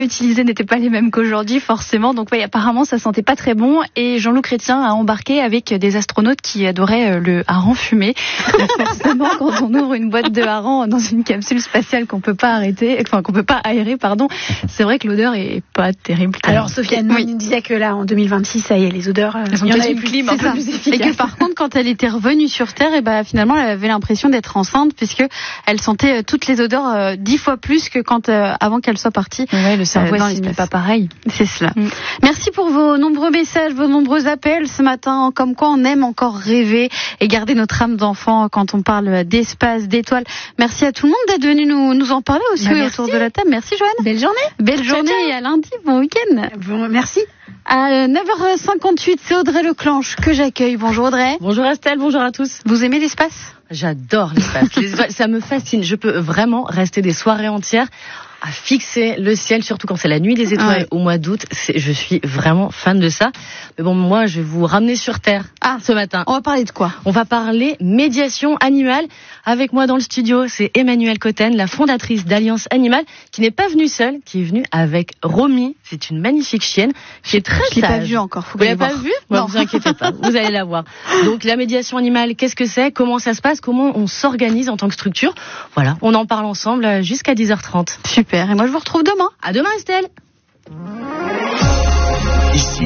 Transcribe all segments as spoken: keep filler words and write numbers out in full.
utilisés n'étaient pas les mêmes qu'aujourd'hui, forcément. Donc, ouais, apparemment, ça sentait pas très bon. Et Jean-Loup Chrétien a embarqué avec des astronautes qui adoraient le hareng fumé. Donc, forcément, quand on ouvre une boîte de hareng dans une capsule spatiale qu'on peut pas arrêter, enfin, qu'on peut pas aérer, pardon, c'est vrai que l'odeur est pas terrible. Alors, Sofiane oui. nous disait que là, en deux mille vingt-six, ça y est, les odeurs, euh, elles ont peut-être une clim un peu plus efficace. Et que par contre, quand elle était revenue sur Terre, et ben, finalement, elle avait l'impression d'être enceinte puisque elle sentait toutes les odeurs euh, dix fois plus que quand, euh, avant qu'elle soit partie. Ouais, le cerveau, euh, c'est pas pareil. C'est cela. Mm. Merci pour vos nombreux messages, vos nombreux appels ce matin. Comme quoi on aime encore rêver et garder notre âme d'enfant quand on parle d'espace, d'étoiles. Merci à tout le monde d'être venu nous, nous en parler aussi bah, autour de la table. Merci Joanne. Belle journée. Belle journée et à lundi. Bon week-end. Bon, merci. À neuf heures cinquante-huit, c'est Audrey Leclanche que j'accueille. Bonjour Audrey. Bonjour Estelle, bonjour à tous. Vous aimez l'espace ? J'adore l'espace. Les étoiles, ça me fascine. Je peux vraiment rester des soirées entières à fixer le ciel, surtout quand c'est la nuit des étoiles ouais. au mois d'août. C'est, je suis vraiment fan de ça. Mais bon, moi, je vais vous ramener sur Terre ah, ce matin. On va parler de quoi ? On va parler médiation animale. Avec moi dans le studio, c'est Emmanuelle Cotten, la fondatrice d'Alliance Animale, qui n'est pas venue seule, qui est venue avec Romy. C'est une magnifique chienne qui est très je sage. Je l'ai pas vue encore. Faut vous l'avez pas vue ? Non, vous inquiétez pas. Vous allez la voir. Donc, la médiation animale, qu'est-ce que c'est ? Comment ça se passe ? Comment on s'organise en tant que structure ? Voilà, on en parle ensemble jusqu'à dix heures trente. Super. Et moi, je vous retrouve demain. À demain, Estelle. Ici,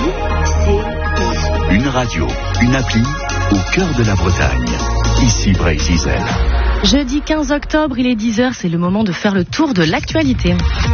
une radio, une appli au cœur de la Bretagne. Ici, Bray-Zizel. Jeudi quinze octobre, il est dix heures, c'est le moment de faire le tour de l'actualité.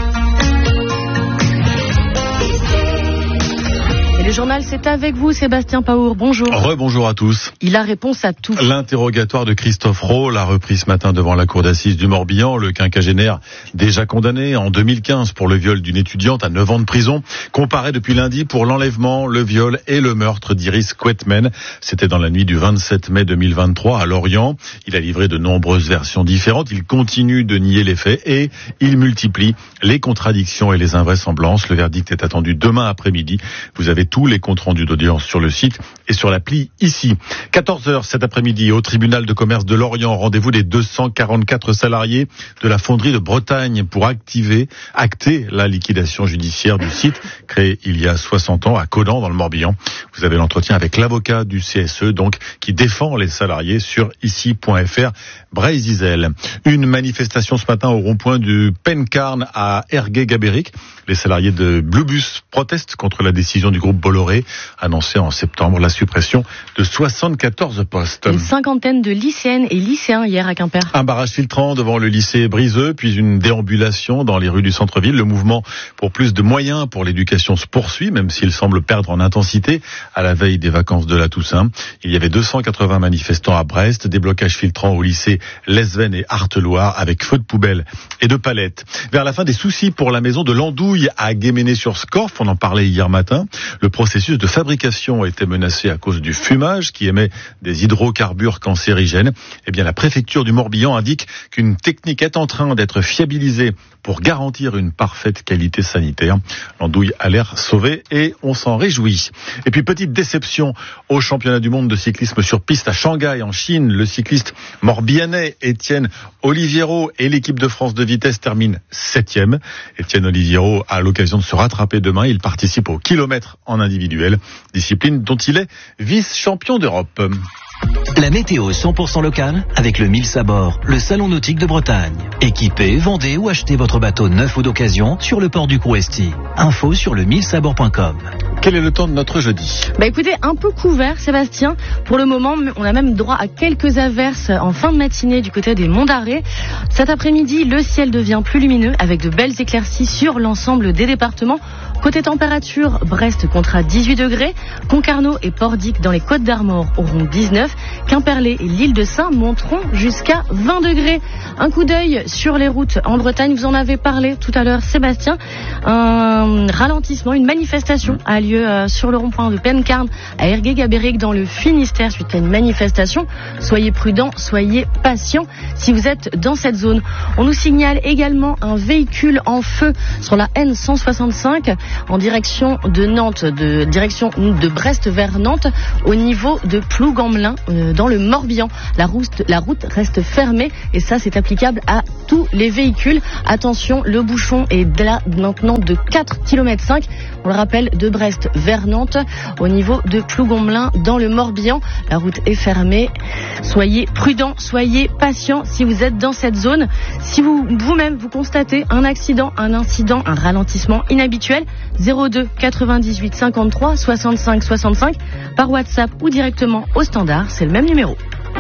Le journal, c'est avec vous, Sébastien Paour. Bonjour. Rebonjour à tous. Il a réponse à tout. L'interrogatoire de Christophe Rowe l'a repris ce matin devant la cour d'assises du Morbihan. Le quinquagénaire, déjà condamné en deux mille quinze pour le viol d'une étudiante à neuf ans de prison, comparaît depuis lundi pour l'enlèvement, le viol et le meurtre d'Iris Quetmen. C'était dans la nuit du vingt-sept mai deux mille vingt-trois à Lorient. Il a livré de nombreuses versions différentes. Il continue de nier les faits et il multiplie les contradictions et les invraisemblances. Le verdict est attendu demain après-midi. Vous avez tous les comptes rendus d'audience sur le site et sur l'appli ici. quatorze heures cet après-midi au tribunal de commerce de Lorient. Rendez-vous des deux cent quarante-quatre salariés de la fonderie de Bretagne pour activer, acter la liquidation judiciaire du site créé il y a soixante ans à Caudan dans le Morbihan. Vous avez l'entretien avec l'avocat du C S E donc qui défend les salariés sur ici point f r. Bray-Zizel. Une manifestation ce matin au rond-point du Pencarne à Ergué-Gabéric. Les salariés de Bluebus protestent contre la décision du groupe Bolloré, annoncé en septembre la suppression de soixante-quatorze postes. Une cinquantaine de lycéennes et lycéens hier à Quimper. Un barrage filtrant devant le lycée Briseux, puis une déambulation dans les rues du centre-ville. Le mouvement pour plus de moyens pour l'éducation se poursuit, même s'il semble perdre en intensité à la veille des vacances de la Toussaint. Il y avait deux cent quatre-vingts manifestants à Brest, des blocages filtrants au lycée Lesven et Arteloire avec feu de poubelle et de palettes. Vers la fin, des soucis pour la maison de l'Andouille à Guéméné-sur-Scorff. On en parlait hier matin. Le processus de fabrication était menacé à cause du fumage qui émet des hydrocarbures cancérigènes. Eh bien, la préfecture du Morbihan indique qu'une technique est en train d'être fiabilisée pour garantir une parfaite qualité sanitaire. L'Andouille a l'air sauvée et on s'en réjouit. Et puis, petite déception au championnat du monde de cyclisme sur piste à Shanghai, en Chine. Le cycliste morbihanais Étienne Oliviero et l'équipe de France de vitesse terminent septième. Étienne Oliviero a l'occasion de se rattraper demain. Il participe au kilomètre en individuel, discipline dont il est vice-champion d'Europe. La météo cent pour cent locale avec le Mills à bord, le salon nautique de Bretagne. Équipez, vendez ou achetez votre bateau neuf ou d'occasion sur le port du Crouesty. Info sur le mills à bord point com. Quel est le temps de notre jeudi ? Bah écoutez, un peu couvert, Sébastien. Pour le moment, on a même droit à quelques averses en fin de matinée du côté des Monts d'Arrée. Cet après-midi, le ciel devient plus lumineux avec de belles éclaircies sur l'ensemble des départements. Côté température, Brest comptera dix-huit degrés, Concarneau et Pordic dans les Côtes d'Armor auront dix-neuf, Quimperlé et l'île de Sein monteront jusqu'à vingt degrés. Un coup d'œil sur les routes en Bretagne, vous en avez parlé tout à l'heure, Sébastien. Un ralentissement, une manifestation a lieu sur le rond-point de Pencarne à Ergué-Gabéric dans le Finistère suite à une manifestation. Soyez prudents, soyez patients si vous êtes dans cette zone. On nous signale également un véhicule en feu sur la N cent soixante-cinq en direction de Nantes, de direction de Brest vers Nantes, au niveau de Plougammelin. euh, dans le Morbihan. La route, la route reste fermée et ça c'est applicable à tous les véhicules. Attention, le bouchon est là maintenant de quatre virgule cinq kilomètres. On le rappelle, de Brest vers Nantes au niveau de Plougonmelin dans le Morbihan. La route est fermée. Soyez prudents, soyez patients si vous êtes dans cette zone. Si vous, vous-même vous constatez un accident, un incident, un ralentissement inhabituel, zéro deux quatre-vingt-dix-huit cinquante-trois soixante-cinq soixante-cinq par WhatsApp ou directement au standard, c'est le même numéro.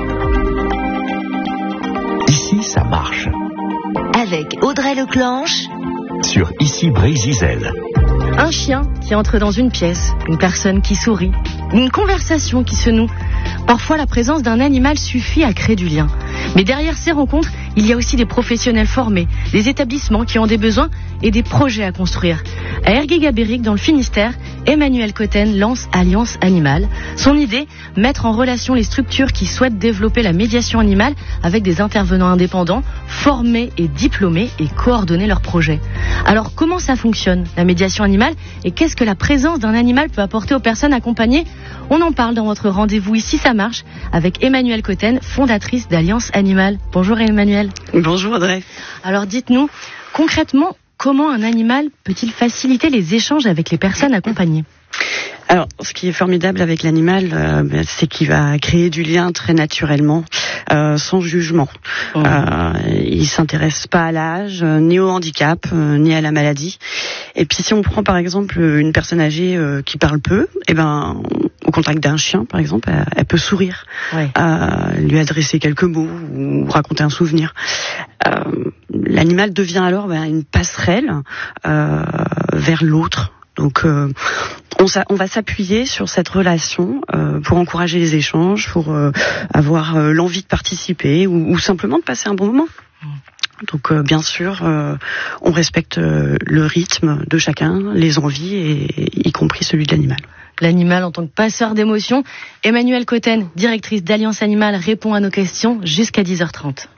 Ici, ça marche. Avec Audrey Leclanche Sur Ici Brésil. Un chien qui entre dans une pièce, une personne qui sourit, une conversation qui se noue. Parfois, la présence d'un animal suffit à créer du lien. Mais derrière ces rencontres, il y a aussi des professionnels formés, des établissements qui ont des besoins et des projets à construire. À Ergué-Gabéric, dans le Finistère, Emmanuel Cotten lance Alliance Animale. Son idée, mettre en relation les structures qui souhaitent développer la médiation animale avec des intervenants indépendants, formés et diplômés et coordonner leurs projets. Alors, comment ça fonctionne, la médiation animale, et qu'est-ce que la présence d'un animal peut apporter aux personnes accompagnées? On en parle dans votre rendez-vous Ici ça marche avec Emmanuel Cotten, fondatrice d'Alliance Animale. Bonjour Emmanuel. Bonjour Audrey. Alors dites-nous, concrètement, comment un animal peut-il faciliter les échanges avec les personnes accompagnées? Alors, ce qui est formidable avec l'animal, euh, ben, c'est qu'il va créer du lien très naturellement, euh, sans jugement. Mmh. Euh, il s'intéresse pas à l'âge, euh, ni au handicap, euh, ni à la maladie. Et puis, si on prend par exemple une personne âgée euh, qui parle peu, eh ben, au contact d'un chien, par exemple, elle, elle peut sourire, ouais. euh, lui adresser quelques mots ou raconter un souvenir. Euh, l'animal devient alors ben, une passerelle euh, vers l'autre. Donc, euh, on, on va s'appuyer sur cette relation euh, pour encourager les échanges, pour euh, avoir euh, l'envie de participer ou, ou simplement de passer un bon moment. Donc, euh, bien sûr, euh, on respecte euh, le rythme de chacun, les envies, et, y compris celui de l'animal. L'animal en tant que passeur d'émotions. Emmanuel Cotten, directrice d'Alliance Animale, répond à nos questions jusqu'à dix heures trente.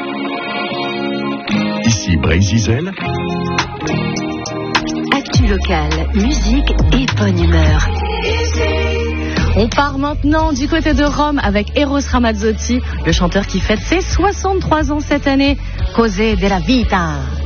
Ici Brésil. Actu locale, musique et bonne humeur. On part maintenant du côté de Rome avec Eros Ramazzotti, le chanteur qui fête ses soixante-trois ans cette année. Cose della vita.